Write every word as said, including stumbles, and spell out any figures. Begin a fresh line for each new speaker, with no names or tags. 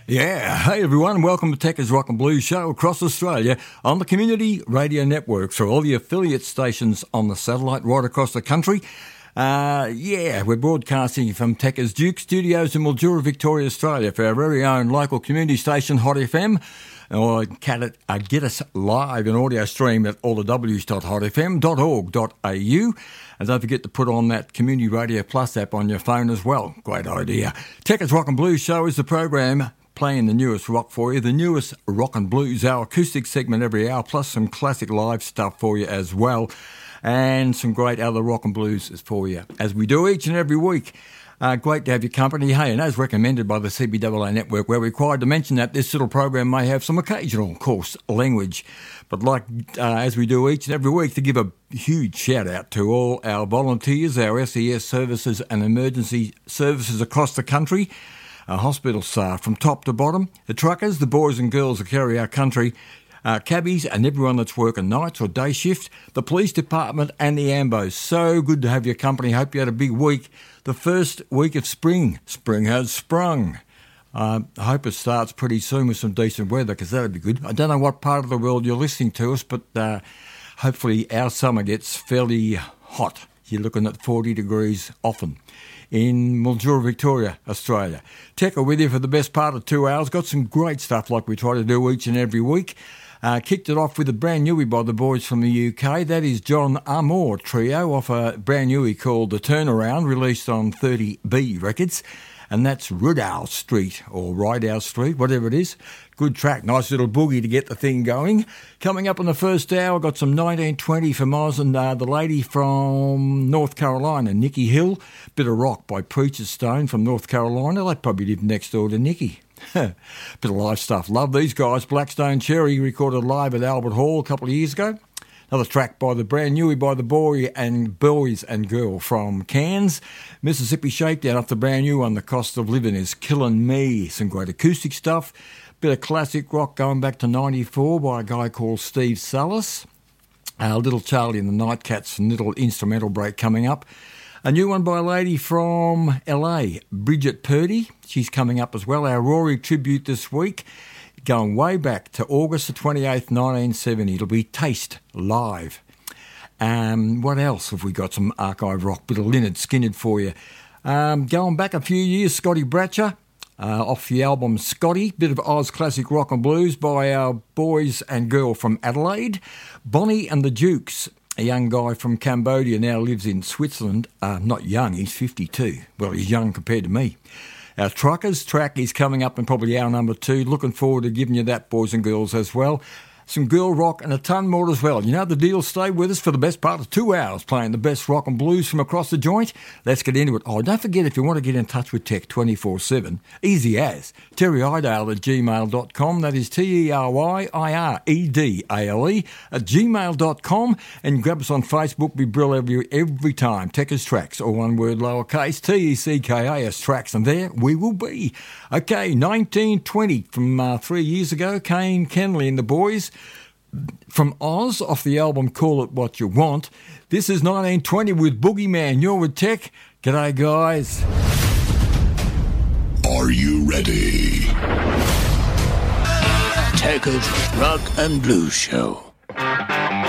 Yeah, hey everyone, welcome to Techers Rock and Blues Show across Australia on the Community Radio Network through all the affiliate stations on the satellite right across the country. Uh, yeah, we're broadcasting from Techers Duke Studios in Mildura, Victoria, Australia for our very own local community station, Hot F M. Or get, it, uh, get us live in audio stream at all the w's dot hot f m dot org dot a u. And don't forget to put on that Community Radio Plus app on your phone as well. Great idea. Techers Rock and Blues Show is the program playing the newest rock for you, the newest rock and blues, our acoustic segment every hour, plus some classic live stuff for you as well, and some great other rock and blues for you, as we do each and every week. Uh, great to have your company. Hey, and as recommended by the C B A A Network, we're required to mention that this little program may have some occasional coarse language. But like uh, as we do each and every week, to give a huge shout out to all our volunteers, our S E S services and emergency services across the country, our hospital staff from top to bottom, the truckers, the boys and girls that carry our country, Uh, cabbies and everyone that's working nights or day shift, the police department and the ambos. So good to have your company. Hope you had a big week. The first week of spring. Spring has sprung. Uh, I hope it starts pretty soon with some decent weather, because that'd be good. I don't know what part of the world you're listening to us, but uh, hopefully our summer gets fairly hot. You're looking at forty degrees often in Mildura, Victoria, Australia. Tecker with you for the best part of two hours. Got some great stuff like we try to do each and every week. Uh, kicked it off with a brand newie by the boys from the U K. That is John Amor Trio off a brand newie called The Turnaround, released on thirty B Records. And that's Rideau Street, or Rideau Street, whatever it is. Good track, nice little boogie to get the thing going. Coming up in the first hour, got some nineteen twenty from Oz and uh, the lady from North Carolina, Nikki Hill. Bit of rock by Preacher's Stone from North Carolina. They probably live next door to Nikki. Bit of live stuff. Love these guys. Blackstone Cherry recorded live at Albert Hall a couple of years ago. Another track by the brand newie by the boy and boys and girl from Cairns. Mississippi Shakedown off the brand new one. The Cost of Living is Killing Me. Some great acoustic stuff. Bit of classic rock going back to ninety-four by a guy called Steve Salas. Uh, Little Charlie and the Nightcats, a little instrumental break coming up. A new one by a lady from L A, Bridget Purdy. She's coming up as well. Our Rory tribute this week, going way back to August the twenty-eighth, nineteen seventy. It'll be Taste Live. Um, what else have we got? Some archive rock, bit of Lynyrd Skynyrd for you. Um, going back a few years, Scotty Bratcher, uh, off the album Scotty. Bit of Oz classic rock and blues by our boys and girl from Adelaide. Bonnie and the Dukes. A young guy from Cambodia now lives in Switzerland. Uh, not young, he's fifty-two. Well, he's young compared to me. Our Truckers track is coming up in probably hour number two. Looking forward to giving you that, boys and girls, as well. Some girl rock and a ton more as well. You know the deal. Stay with us for the best part of two hours playing the best rock and blues from across the joint. Let's get into it. Oh, don't forget, if you want to get in touch with Tech twenty-four seven, easy as Terry Idale at gmail dot com. That is T E R Y I R E D A L E at gmail dot com. And grab us on Facebook. We brill every, every time. Techers Tracks, all one word lowercase, T E C K A S Tracks. And there we will be. Okay, nineteen twenty from uh, three years ago. Kane Kenley and the boys from Oz off the album Call It What You Want. This is nineteen twenty with Boogeyman. You're with Tech. G'day, guys.
Are you ready?
Techers Rock and Blues Show.